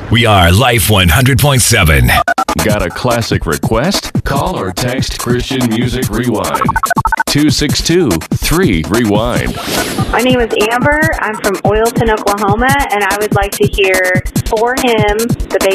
We are Life 100.7. Got a classic request? Call or text Christian Music Rewind. 262-3-REWIND. My name is Amber. I'm from Oilton, Oklahoma, and I would like to hear For Him, the